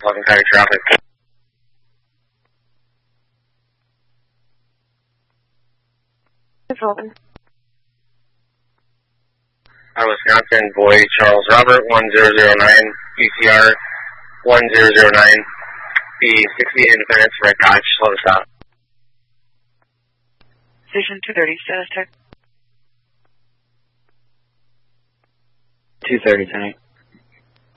11 County traffic. It's Robin. Wisconsin, Boy, Charles Robert, 1009, UCR 1009, the 68 Independence, Red Dodge, slow to stop. Station 230, status check. 230 tonight.